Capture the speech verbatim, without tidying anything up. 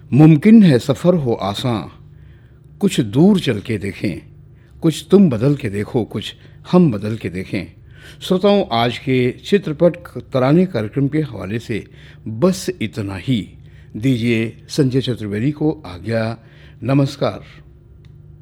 मुमकिन है सफ़र हो आसां, कुछ दूर चल के देखें, कुछ तुम बदल के देखो, कुछ हम बदल के देखें। श्रोताओं, आज के चित्रपट तराने कार्यक्रम के हवाले से बस इतना ही। दीजिए संजय चतुर्वेदी को आज्ञा। नमस्कार।